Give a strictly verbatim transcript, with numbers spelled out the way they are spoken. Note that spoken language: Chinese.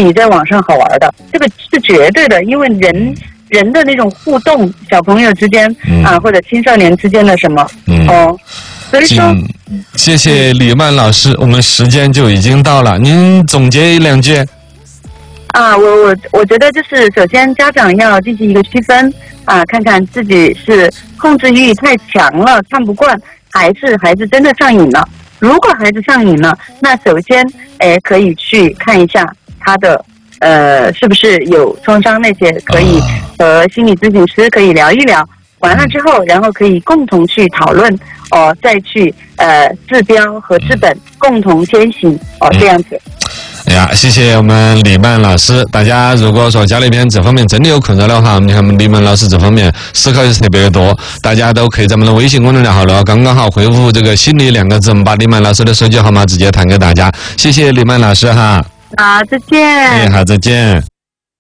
比在网上好玩的，这个是绝对的，因为人人的那种互动，小朋友之间、嗯、啊，或者青少年之间的什么，嗯、哦，所以说， 嗯、谢谢李曼老师，我们时间就已经到了，您总结一两句。 啊，我我我觉得就是首先家长要进行一个区分啊，看看自己是控制欲太强了，看不惯，还是孩子真的上瘾了。如果孩子上瘾了，那首先哎可以去看一下他的呃是不是有创伤，那些可以和心理咨询师可以聊一聊。完了之后，然后可以共同去讨论哦，再去呃治标和治本共同先行哦，这样子。 哎呀，谢谢我们李曼老师。大家如果说家里边这方面真的有困扰的话，你看我们李曼老师这方面思考也是特别的多，大家都可以在我们的微信公众号了，刚刚好回复这个心理两个字，我们把李曼老师的手机号码直接弹给大家。谢谢李曼老师哈。 好，再见。 哎，好，再见。